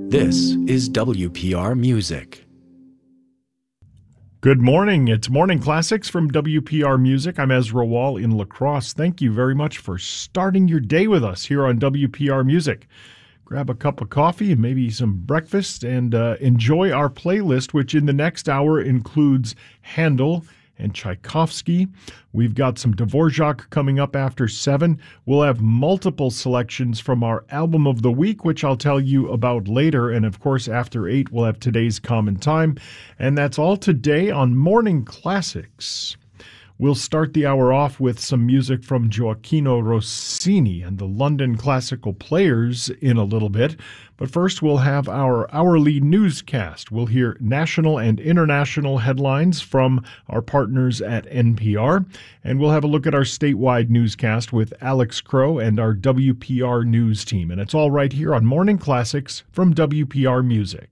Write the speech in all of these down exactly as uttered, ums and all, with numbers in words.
This is W P R Music. Good morning. It's Morning Classics from W P R Music. I'm Ezra Wall in La Crosse. Thank you very much for starting your day with us here on W P R Music. Grab a cup of coffee and maybe some breakfast and uh, enjoy our playlist, which in the next hour includes Handel and Tchaikovsky. We've got some Dvorak coming up after seven. We'll have multiple selections from our album of the week, which I'll tell you about later. And of course, after eight, we'll have today's Common Time. And that's all today on Morning Classics. We'll start the hour off with some music from Gioacchino Rossini and the London Classical Players in a little bit. But first, we'll have our hourly newscast. We'll hear national and international headlines from our partners at N P R. And we'll have a look at our statewide newscast with Alex Crow and our W P R News team. And it's all right here on Morning Classics from W P R Music.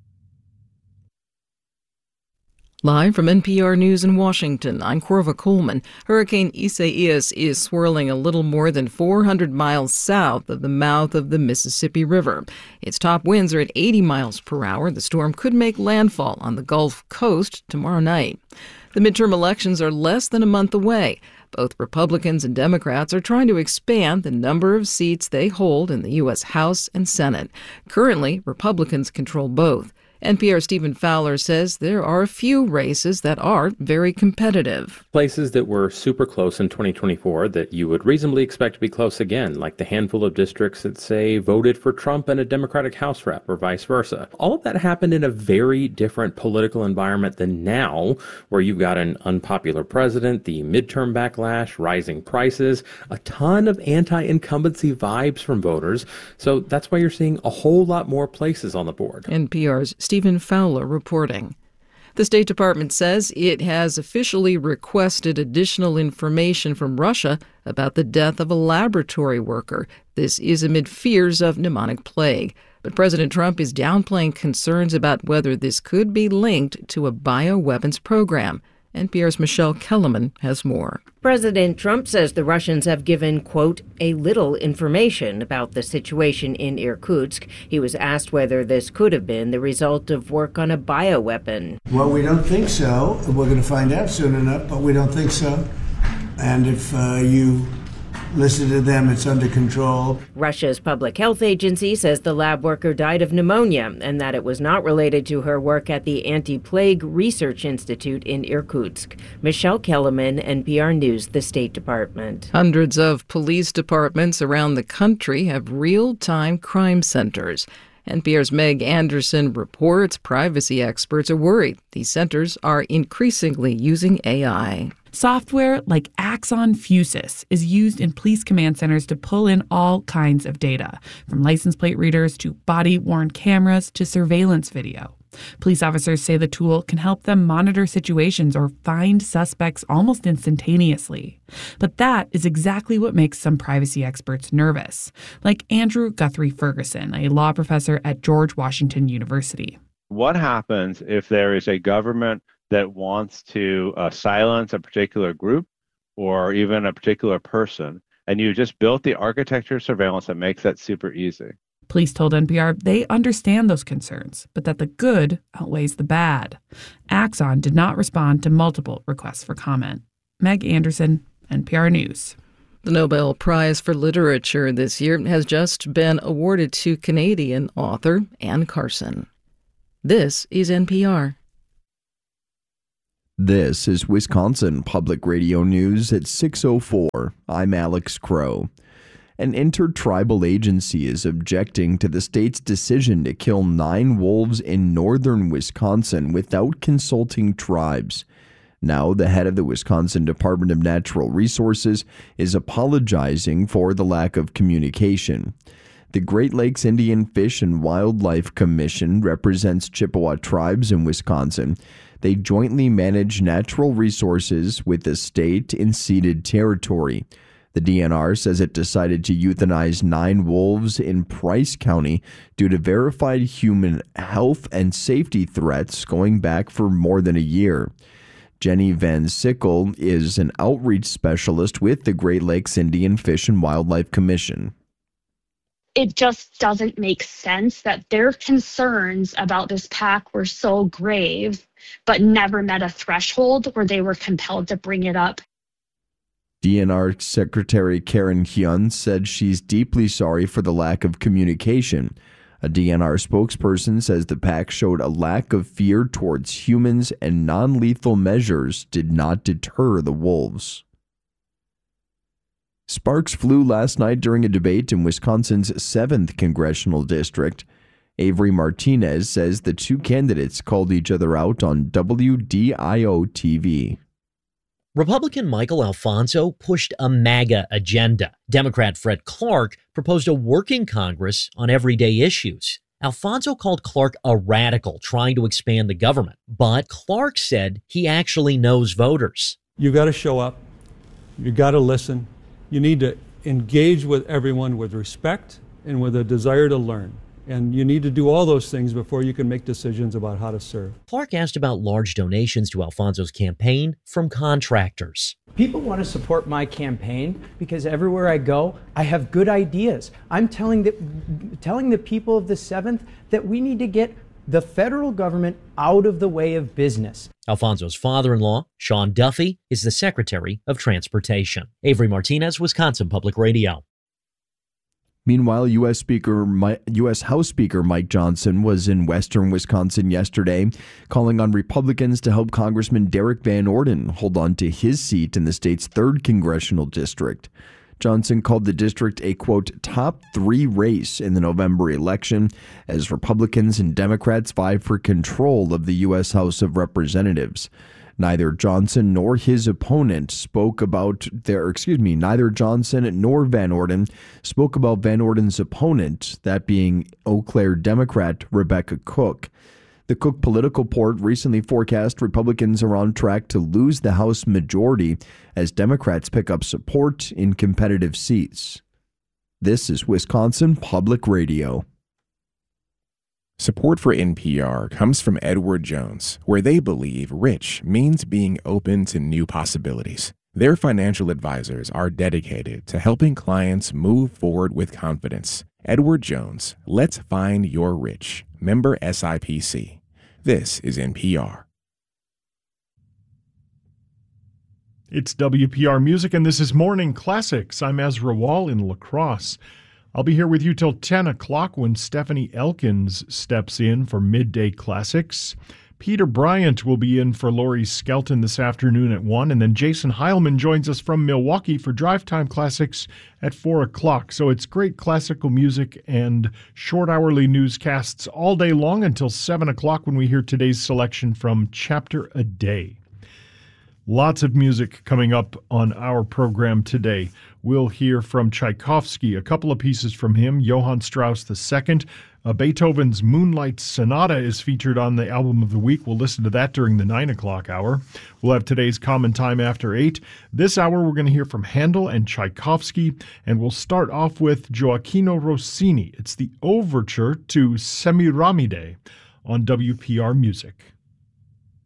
Live from N P R News in Washington, I'm Corva Coleman. Hurricane Isaias is swirling a little more than four hundred miles south of the mouth of the Mississippi River. Its top winds are at eighty miles per hour. The storm could make landfall on the Gulf Coast tomorrow night. The midterm elections are less than a month away. Both Republicans and Democrats are trying to expand the number of seats they hold in the U S House and Senate. Currently, Republicans control both. N P R's Stephen Fowler says there are a few races that are very competitive. Places that were super close in twenty twenty-four that you would reasonably expect to be close again, like the handful of districts that, say, voted for Trump and a Democratic House rep or vice versa. All of that happened in a very different political environment than now, where you've got an unpopular president, the midterm backlash, rising prices, a ton of anti-incumbency vibes from voters. So that's why you're seeing a whole lot more places on the board. N P R's Stephen Fowler reporting. The State Department says it has officially requested additional information from Russia about the death of a laboratory worker. This is amid fears of pneumonic plague. But President Trump is downplaying concerns about whether this could be linked to a bioweapons program. N P R's Michelle Kellerman has more. President Trump says the Russians have given, quote, a little information about the situation in Irkutsk. He was asked whether this could have been the result of work on a bioweapon. Well, we don't think so. We're going to find out soon enough, but we don't think so. And if uh, you listen to them, it's under control. Russia's public health agency says the lab worker died of pneumonia and that it was not related to her work at the Anti-Plague Research Institute in Irkutsk. Michelle Kellerman, N P R News, the State Department. Hundreds of police departments around the country have real-time crime centers. N P R's Meg Anderson reports privacy experts are worried these centers are increasingly using A I. Software like Axon Fusus is used in police command centers to pull in all kinds of data, from license plate readers to body-worn cameras to surveillance video. Police officers say the tool can help them monitor situations or find suspects almost instantaneously. But that is exactly what makes some privacy experts nervous, like Andrew Guthrie Ferguson, a law professor at George Washington University. What happens if there is a government that wants to uh, silence a particular group or even a particular person, and you just built the architecture of surveillance that makes that super easy? Police told N P R they understand those concerns, but that the good outweighs the bad. Axon did not respond to multiple requests for comment. Meg Anderson, N P R News. The Nobel Prize for Literature this year has just been awarded to Canadian author Anne Carson. This is N P R. This is Wisconsin Public Radio News at six oh four. I'm Alex Crow. An intertribal agency is objecting to the state's decision to kill nine wolves in northern Wisconsin without consulting tribes. Now, the head of the Wisconsin Department of Natural Resources is apologizing for the lack of communication. The Great Lakes Indian Fish and Wildlife Commission represents Chippewa tribes in Wisconsin. They jointly manage natural resources with the state in ceded territory. The D N R says it decided to euthanize nine wolves in Price County due to verified human health and safety threats going back for more than a year. Jenny Van Sickle is an outreach specialist with the Great Lakes Indian Fish and Wildlife Commission. it just doesn't make sense that their concerns about this PAC were so grave, but never met a threshold where they were compelled to bring it up. D N R Secretary Karen Hyun said she's deeply sorry for the lack of communication. A D N R spokesperson says the PAC showed a lack of fear towards humans and non-lethal measures did not deter the wolves. Sparks flew last night during a debate in Wisconsin's seventh congressional district. Avery Martinez says the two candidates called each other out on W D I O T V. Republican Michael Alfonso pushed a MAGA agenda. Democrat Fred Clark proposed a working Congress on everyday issues. Alfonso called Clark a radical trying to expand the government, but Clark said he actually knows voters. You got to show up. You got to listen. You need to engage with everyone with respect and with a desire to learn. And you need to do all those things before you can make decisions about how to serve. Clark asked about large donations to Alfonso's campaign from contractors. People want to support my campaign because everywhere I go, I have good ideas. I'm telling the, telling the people of the seventh that we need to get the federal government out of the way of business. Alfonso's father-in-law, Sean Duffy, is the Secretary of Transportation. Avery Martinez, Wisconsin Public Radio. Meanwhile, U S Speaker, U S House Speaker Mike Johnson was in western Wisconsin yesterday, calling on Republicans to help Congressman Derek Van Orden hold on to his seat in the state's third congressional district. Johnson called the district a, quote, top three race in the November election as Republicans and Democrats vie for control of the U S House of Representatives. Neither Johnson nor his opponent spoke about their, excuse me, neither Johnson nor Van Orden spoke about Van Orden's opponent, that being Eau Claire Democrat Rebecca Cook. The Cook Political Report recently forecast Republicans are on track to lose the House majority as Democrats pick up support in competitive seats. This is Wisconsin Public Radio. Support for N P R comes from Edward Jones, where they believe rich means being open to new possibilities. Their financial advisors are dedicated to helping clients move forward with confidence. Edward Jones, let's find your rich. Member S I P C. This is N P R. It's W P R Music, and this is Morning Classics. I'm Ezra Wall in La Crosse. I'll be here with you till ten o'clock when Stephanie Elkins steps in for Midday Classics. Peter Bryant will be in for Laurie Skelton this afternoon at one, and then Jason Heilman joins us from Milwaukee for Drive Time Classics at four o'clock. So it's great classical music and short hourly newscasts all day long until seven o'clock when we hear today's selection from Chapter a Day. Lots of music coming up on our program today. We'll hear from Tchaikovsky, a couple of pieces from him, Johann Strauss the Second. Uh, Beethoven's Moonlight Sonata is featured on the Album of the Week. We'll listen to that during the nine o'clock hour. We'll have today's Common Time after eight. This hour, we're going to hear from Handel and Tchaikovsky, and we'll start off with Gioacchino Rossini. It's the overture to Semiramide on W P R Music.